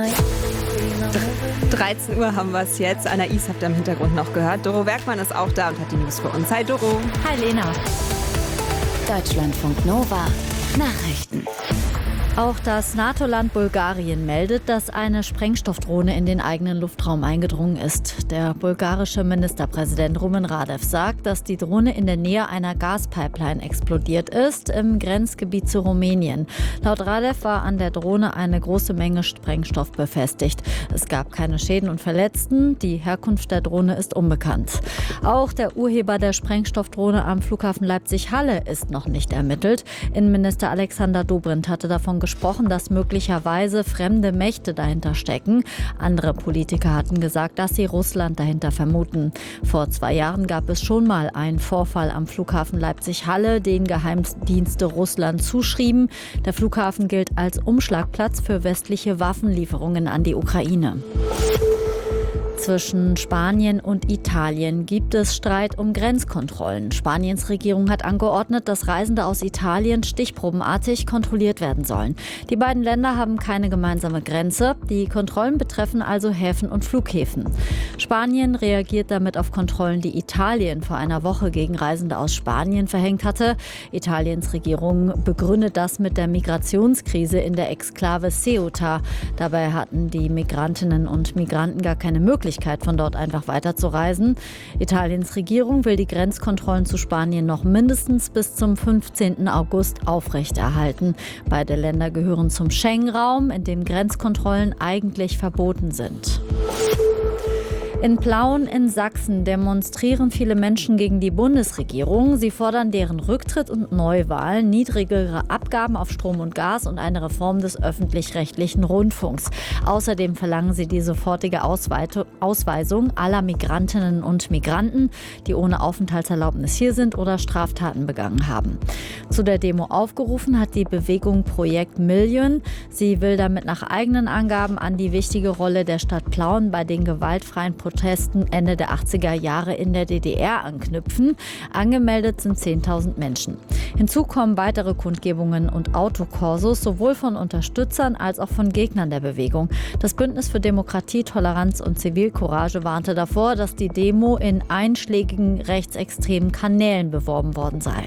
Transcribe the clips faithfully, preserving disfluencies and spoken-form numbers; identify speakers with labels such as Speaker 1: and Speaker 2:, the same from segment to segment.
Speaker 1: dreizehn Uhr haben wir es jetzt. Anais habt ihr im Hintergrund noch gehört. Doro Werkmann ist auch da und hat die News für uns. Hi Doro.
Speaker 2: Hi Lena. Deutschlandfunk Nova. Nachrichten. Auch das NATO-Land Bulgarien meldet, dass eine Sprengstoffdrohne in den eigenen Luftraum eingedrungen ist. Der bulgarische Ministerpräsident Rumen Radev sagt, dass die Drohne in der Nähe einer Gaspipeline explodiert ist, im Grenzgebiet zu Rumänien. Laut Radev war an der Drohne eine große Menge Sprengstoff befestigt. Es gab keine Schäden und Verletzten. Die Herkunft der Drohne ist unbekannt. Auch der Urheber der Sprengstoffdrohne am Flughafen Leipzig-Halle ist noch nicht ermittelt. Innenminister Alexander Dobrindt hatte davon gesprochen, dass möglicherweise fremde Mächte dahinter stecken. Andere Politiker hatten gesagt, dass sie Russland dahinter vermuten. Vor zwei Jahren gab es schon mal einen Vorfall am Flughafen Leipzig-Halle, den Geheimdienste Russland zuschrieben. Der Flughafen gilt als Umschlagplatz für westliche Waffenlieferungen an die Ukraine. Zwischen Spanien und Italien gibt es Streit um Grenzkontrollen. Spaniens Regierung hat angeordnet, dass Reisende aus Italien stichprobenartig kontrolliert werden sollen. Die beiden Länder haben keine gemeinsame Grenze. Die Kontrollen betreffen also Häfen und Flughäfen. Spanien reagiert damit auf Kontrollen, die Italien vor einer Woche gegen Reisende aus Spanien verhängt hatte. Italiens Regierung begründet das mit der Migrationskrise in der Exklave Ceuta. Dabei hatten die Migrantinnen und Migranten gar keine Möglichkeit, von dort einfach weiterzureisen. Italiens Regierung will die Grenzkontrollen zu Spanien noch mindestens bis zum fünfzehnten August aufrechterhalten. Beide Länder gehören zum Schengen-Raum, in dem Grenzkontrollen eigentlich verboten sind. In Plauen in Sachsen demonstrieren viele Menschen gegen die Bundesregierung. Sie fordern deren Rücktritt und Neuwahlen, niedrigere Abgaben auf Strom und Gas und eine Reform des öffentlich-rechtlichen Rundfunks. Außerdem verlangen sie die sofortige Ausweisung aller Migrantinnen und Migranten, die ohne Aufenthaltserlaubnis hier sind oder Straftaten begangen haben. Zu der Demo aufgerufen hat die Bewegung Projekt Million. Sie will damit nach eigenen Angaben an die wichtige Rolle der Stadt Plauen bei den gewaltfreien Protesten Ende der achtziger Jahre in der D D R anknüpfen. Angemeldet sind zehntausend Menschen. Hinzu kommen weitere Kundgebungen und Autokorsos, sowohl von Unterstützern als auch von Gegnern der Bewegung. Das Bündnis für Demokratie, Toleranz und Zivilcourage warnte davor, dass die Demo in einschlägigen rechtsextremen Kanälen beworben worden sei.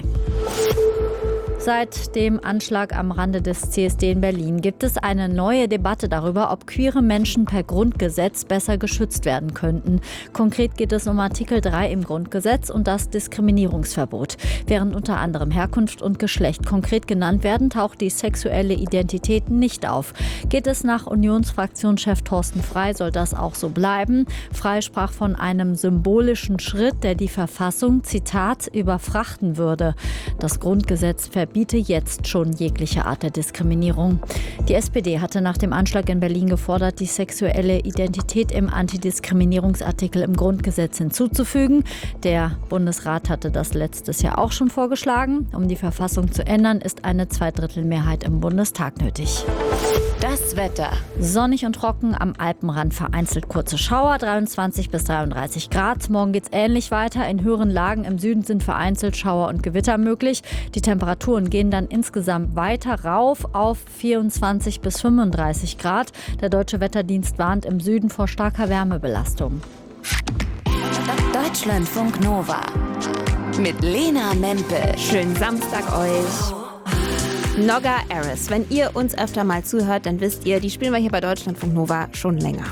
Speaker 2: Seit dem Anschlag am Rande des C S D in Berlin gibt es eine neue Debatte darüber, ob queere Menschen per Grundgesetz besser geschützt werden könnten. Konkret geht es um Artikel drei im Grundgesetz und das Diskriminierungsverbot. Während unter anderem Herkunft und Geschlecht konkret genannt werden, taucht die sexuelle Identität nicht auf. Geht es nach Unionsfraktionschef Thorsten Frey, soll das auch so bleiben. Frey sprach von einem symbolischen Schritt, der die Verfassung, Zitat, überfrachten würde. Das Grundgesetz verbietet biete jetzt schon jegliche Art der Diskriminierung. Die S P D hatte nach dem Anschlag in Berlin gefordert, die sexuelle Identität im Antidiskriminierungsartikel im Grundgesetz hinzuzufügen. Der Bundesrat hatte das letztes Jahr auch schon vorgeschlagen. Um die Verfassung zu ändern, ist eine Zweidrittelmehrheit im Bundestag nötig. Das Wetter.
Speaker 1: Sonnig und trocken, am Alpenrand vereinzelt kurze Schauer, dreiundzwanzig bis dreiunddreißig Grad. Morgen geht's ähnlich weiter. In höheren Lagen im Süden sind vereinzelt Schauer und Gewitter möglich. Die Temperaturen gehen dann insgesamt weiter rauf auf vierundzwanzig bis fünfunddreißig Grad. Der Deutsche Wetterdienst warnt im Süden vor starker Wärmebelastung.
Speaker 2: Deutschlandfunk Nova mit Lena Mempel.
Speaker 1: Schönen Samstag euch. Nogga Aris. Wenn ihr uns öfter mal zuhört, dann wisst ihr, die spielen wir hier bei Deutschlandfunk Nova schon länger.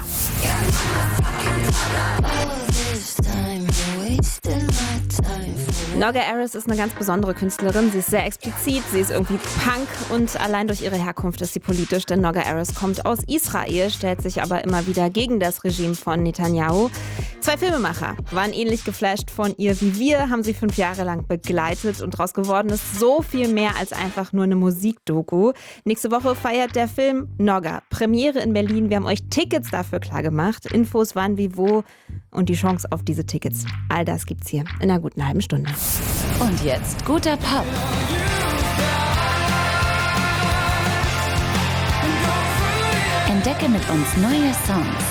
Speaker 1: Nogga Aris ist eine ganz besondere Künstlerin. Sie ist sehr explizit, sie ist irgendwie Punk und allein durch ihre Herkunft ist sie politisch, denn Nogga Aris kommt aus Israel, stellt sich aber immer wieder gegen das Regime von Netanyahu. Zwei Filmemacher waren ähnlich geflasht von ihr wie wir, haben sie fünf Jahre lang begleitet und daraus geworden ist so viel mehr als einfach nur eine Musikdoku. Nächste Woche feiert der Film Nogga Premiere in Berlin. Wir haben euch Tickets dafür klar gemacht. Infos wann, wie, wo und die Chance auf diese Tickets. All das gibt's hier in einer guten halben Stunde.
Speaker 2: Und jetzt guter Pop. Entdecke mit uns neue Songs.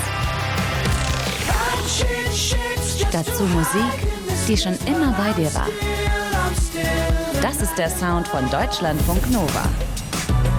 Speaker 2: Dazu Musik, die schon immer bei dir war. Das ist der Sound von Deutschlandfunk Nova.